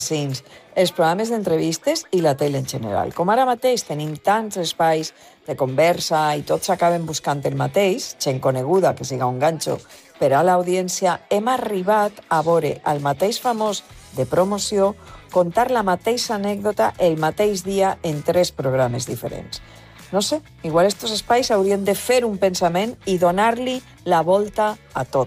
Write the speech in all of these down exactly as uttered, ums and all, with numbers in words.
els programes d'entrevistes i la tele en general. Com ara mateix tenim tants espais de conversa i tots acaben buscant el mateix, gent coneguda que siga un ganxo per a l'audiència, hem arribat a veure el mateix famós de promoció contar la mateixa anècdota el mateix dia en tres programes diferents. No sé, igual estos espais haurien de fer un pensament i donar-li la volta a tot.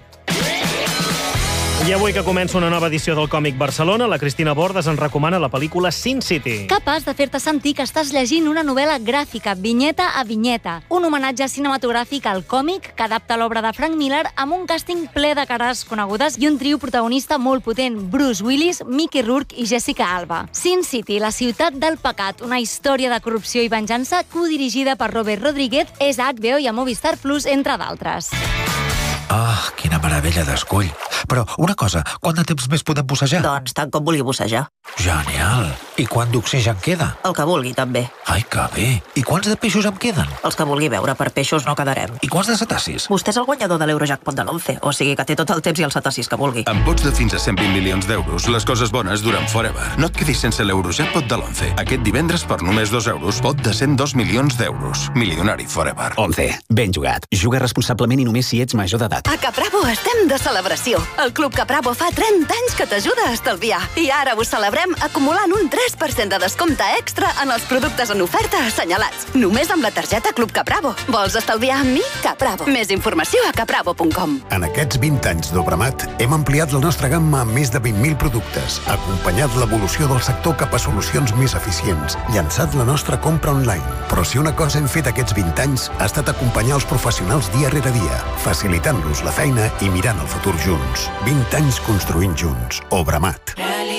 I avui que comença una nova edició del Còmic Barcelona, la Cristina Bordes ens recomana la pel·lícula Sin City. Capaç de fer-te sentir que estàs llegint una novel·la gràfica, vinyeta a vinyeta. Un homenatge cinematogràfic al còmic que adapta l'obra de Frank Miller amb un càsting ple de cares conegudes i un trio protagonista molt potent, Bruce Willis, Mickey Rourke i Jessica Alba. Sin City, la ciutat del pecat, una història de corrupció i venjança codirigida per Robert Rodríguez, és a H B O i a Movistar Plus, entre d'altres. Ah, quina meravella d'escull. Però, una cosa, quant de temps més podem bussejar? Doncs tant com vulgui bussejar. Genial. I quant d'oxigen queda? El que vulgui, també. Ai, que bé. I quants de peixos em queden? Els que vulgui veure, per peixos no quedarem. I quants de cetacis? Vostè és el guanyador de l'Eurojackpot de l'onze, o sigui que té tot el temps i els cetacis que vulgui. Amb vots de fins a cent vint milions d'euros, les coses bones duren forever. No et quedis sense l'Eurojackpot de l'onze. Aquest divendres, per només dos euros, pot de cent dos milions d'euros. Milionari forever. onze. Ben jugat. Juga responsablement i només si ets major d'edat. A Capravo estem de celebració. El Club Capravo fa trenta anys que t'ajuda a estalviar. I ara ho celebrem acumulant un tres per cent de descompte extra en els productes en oferta assenyalats. Només amb la targeta Club Capravo. Vols estalviar amb mi? Capravo. Més informació a capravo punt com. En aquests vint anys d'Obramat hem ampliat la nostra gamma amb més de vint mil productes, acompanyat l'evolució del sector cap a solucions més eficients, llançat la nostra compra online. Però si una cosa hem fet aquests vint anys ha estat acompanyar els professionals dia rere dia, facilitant-los la feina i mirant el futur junts. vint anys construint junts. Obramat.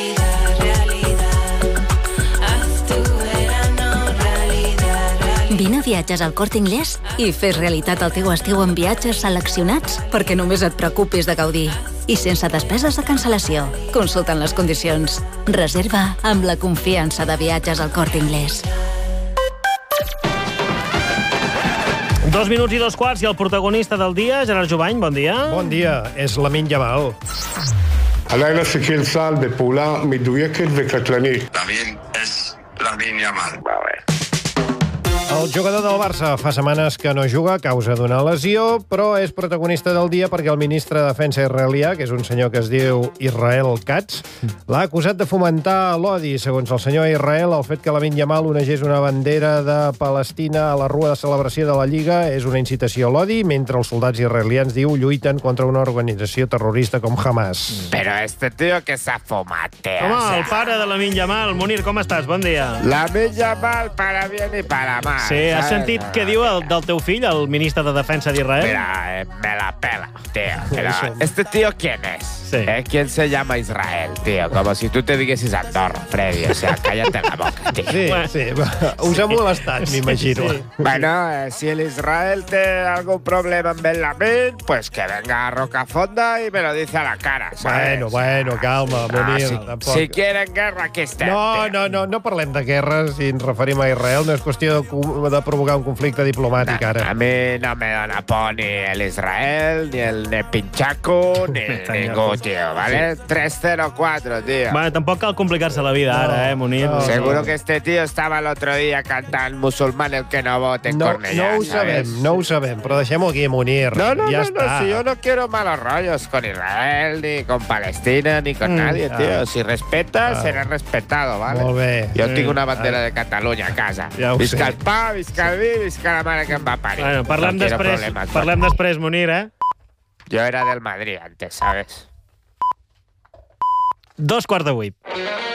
Vine a Viatges al Corte Inglés i fes realitat el teu estiu amb viatges seleccionats perquè només et preocupis de gaudir. I sense despeses de cancel·lació. Consulta'n les condicions. Reserva amb la confiança de Viatges al Corte Inglés. Dos minuts i dos quarts i el protagonista del dia, Gerard Jubany, bon dia. Bon dia, és Lamine Yamal. הלילה סיכל צה"ל בפעולה מדויקת וקטלנית. Lamine és Lamine Yamal. El jugador del Barça fa setmanes que no juga a causa d'una lesió, però és protagonista del dia perquè el ministre de Defensa israelià, que és un senyor que es diu Israel Katz, l'ha acusat de fomentar l'odi. Segons el senyor Israel, el fet que Lamine Yamal onegés una bandera de Palestina a la rua de celebració de la Lliga és una incitació a l'odi, mentre els soldats israelians, diu, lluiten contra una organització terrorista com Hamas. Però este tío que s'ha fumat, tío. Home, o sea... el pare de Lamine Yamal. Munir, com estàs? Bon dia. Lamine Yamal para bien y para mal. Sí, has sentit què diu el, del teu fill, el ministre de Defensa d'Israel? Mira, eh, me la pela, tío. Pero, ¿este tío quién es? Sí. ¿Eh? ¿Quién se llama Israel, tío? Como si tú te diguessis Andorra, Freddy. O sea, cállate la boca, tío. Sí, bueno, sí. Us ha molestat, m'imagino. Sí. Bueno, eh, si el Israel té algún problema amb el Lamine, pues que venga a Rocafonda y me lo dice a la cara, ¿sabes? Bueno, bueno, calma, Munir. No, si, si quieren guerra, aquí estem. No, no, no, no parlem de guerra si ens referim a Israel. No és qüestió de, de provocar un conflicte diplomàtic, no, ara. A mi no me dona por ni el Israel, ni el Nepinchaku, ni ningú, tío, ¿vale? Sí. tres cero cuatro, tío. Bueno, tampoc cal complicar-se la vida no, ara, eh, Munir? No, Seguro no. que este tío estaba el otro día cantando musulmán el que no vote en no, Cornellà, no ho ¿sabes? sabem, no ho sabem, però deixem-ho aquí, Munir. No, no, ja no, està. no, si yo no quiero malos rollos con Israel, ni con Palestina, ni con mm, nadie, tío. Ah, si respeta, ah, será respetado, ¿vale? Molt bé. Jo tinc una bandera ah, de Catalunya a casa. Ja visca el pa, visca el vi, visca la mare que em va parir. Bueno, parlem, no després, parlem després, Munir, eh? Jo era del Madrid antes, ¿sabes? Dos quarts de vuit.